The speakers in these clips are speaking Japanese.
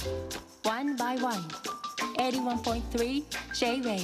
One by one 81.3 J-Wave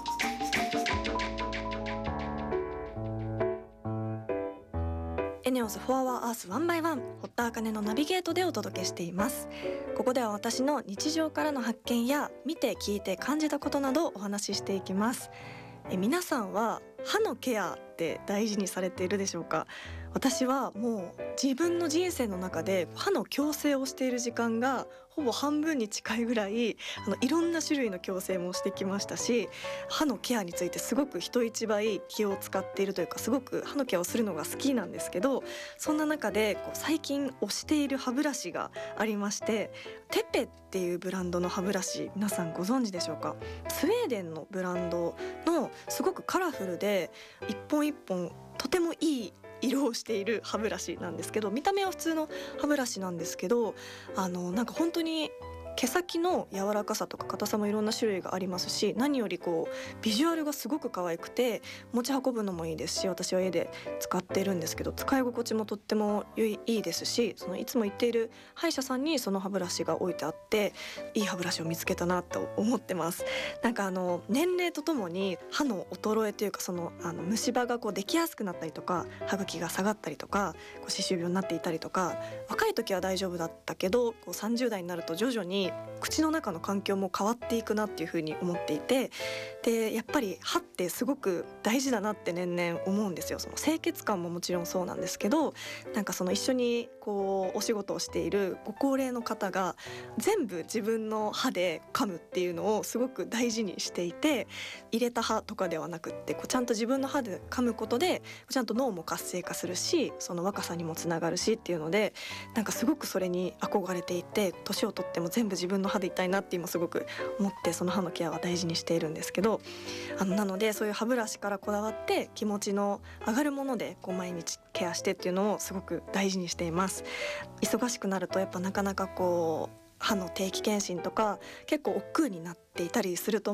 エネオス4 Hour Earth One by One 堀田茜のナビゲートでお届けしています。ここでは私の日常からの発見や見て聞いて感じたことなどをお話ししていきます。皆さんは歯のケアって大事にされているでしょうか？私はもう自分の人生の中で歯の矯正をしている時間がほぼ半分に近いぐらいいろんな種類の矯正もしてきましたし、歯のケアについてすごく人一倍気を使っているというか、すごく歯のケアをするのが好きなんですけど、そんな中で最近推している歯ブラシがありまして、テペっていうブランドの歯ブラシ、皆さんご存知でしょうか？スウェーデンのブランドのすごくカラフルで一本一本とてもいい色をしている歯ブラシなんですけど、見た目は普通の歯ブラシなんですけど、なんか本当に毛先の柔らかさとか硬さもいろんな種類がありますし、何よりビジュアルがすごく可愛くて持ち運ぶのもいいですし、私は家で使ってるんですけど、使い心地もとってもいいですし、いつも行っている歯医者さんにその歯ブラシが置いてあって、いい歯ブラシを見つけたなと思ってます。なんか年齢とともに歯の衰えというか、虫歯ができやすくなったりとか、歯茎が下がったりとか、歯周病になっていたりとか、若い時は大丈夫だったけど30代になると徐々に口の中の環境も変わっていくなっていうふうに思っていて、でやっぱり歯ってすごく大事だなって年々思うんですよ。清潔感ももちろんそうなんですけど、なんか一緒にお仕事をしているご高齢の方が全部自分の歯で噛むっていうのをすごく大事にしていて、入れた歯とかではなくってちゃんと自分の歯で噛むことでちゃんと脳も活性化するし、その若さにもつながるしっていうので、なんかすごくそれに憧れていて、年を取っても全部自分の歯でいたいなって今すごく思って、その歯のケアは大事にしているんですけど、なのでそういう歯ブラシからこだわって気持ちの上がるもので毎日ケアしてっていうのをすごく大事にしています。忙しくなるとやっぱなかなか歯の定期検診とか結構億劫になっていたりすると